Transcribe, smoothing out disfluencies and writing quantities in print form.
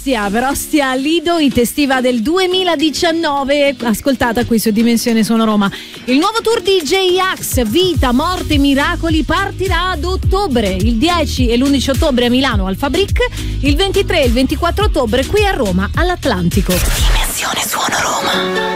Ostia Lido, It Estiva del 2019, ascoltata qui su Dimensione Suono Roma. Il nuovo tour di J-Ax, Vita, Morte, Miracoli, partirà ad ottobre, il 10 e l'11 ottobre a Milano al Fabric, il 23 e il 24 ottobre qui a Roma all'Atlantico. Dimensione Suono Roma.